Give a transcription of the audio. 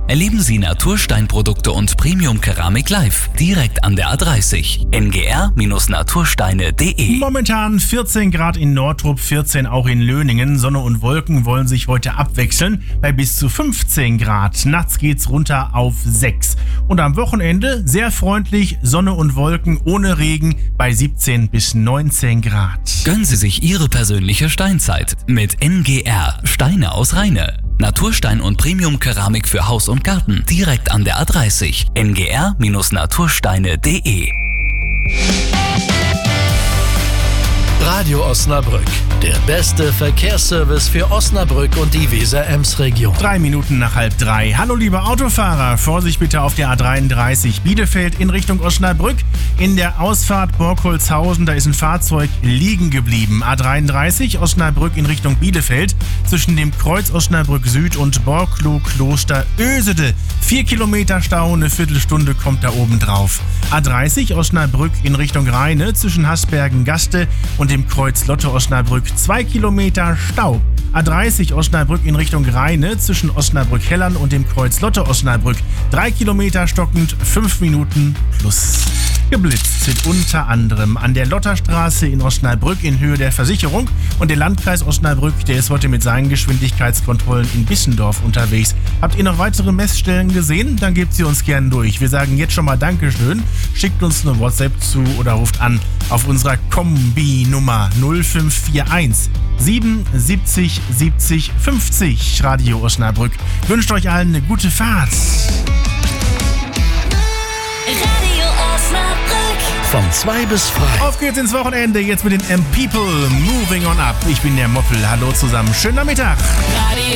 Erleben Sie Natursteinprodukte und Premium-Keramik live, direkt an der A30. ngr-natursteine.de. Momentan 14 Grad in Nordrup, 14 auch in Löningen. Sonne und Wolken wollen sich heute abwechseln bei bis zu 15 Grad. Nachts geht's runter auf 6. Und am Wochenende sehr freundlich, Sonne und Wolken ohne Regen bei 17 bis 19 Grad. Gönnen Sie sich Ihre persönliche Steinzeit mit NGR Steine aus Rheine. Naturstein und Premium-Keramik für Haus und Garten, direkt an der A30. ngr-natursteine.de. Radio Osnabrück, der beste Verkehrsservice für Osnabrück und die Weser-Ems-Region. 3 Minuten nach 2:30. Hallo liebe Autofahrer, Vorsicht bitte auf der A33 Bielefeld in Richtung Osnabrück. In der Ausfahrt Borkholzhausen, da ist ein Fahrzeug liegen geblieben. A33 Osnabrück in Richtung Bielefeld zwischen dem Kreuz Osnabrück Süd und Borkloh-Kloster Ösede. 4 Kilometer Stau, eine Viertelstunde kommt da oben drauf. A30 Osnabrück in Richtung Rheine zwischen Hasbergen-Gaste und dem Kreuz Lotte Osnabrück 2 Kilometer Stau. A30 Osnabrück in Richtung Rheine zwischen Osnabrück-Hellern und dem Kreuz Lotte Osnabrück 3 Kilometer stockend, 5 Minuten plus. Geblitzt wird unter anderem an der Lotterstraße in Osnabrück in Höhe der Versicherung und der Landkreis Osnabrück, der ist heute mit seinen Geschwindigkeitskontrollen in Bissendorf unterwegs. Habt ihr noch weitere Messstellen gesehen? Dann gebt sie uns gerne durch. Wir sagen jetzt schon mal Dankeschön. Schickt uns eine WhatsApp zu oder ruft an auf unserer Kombi-Nummer 0541 77 70 50. Radio Osnabrück wünscht euch allen eine gute Fahrt. Radio Osnabrück. Von 2 bis frei. Auf geht's ins Wochenende, jetzt mit den M-People Moving on Up. Ich bin der Moppel, hallo zusammen, schönen Nachmittag. Radio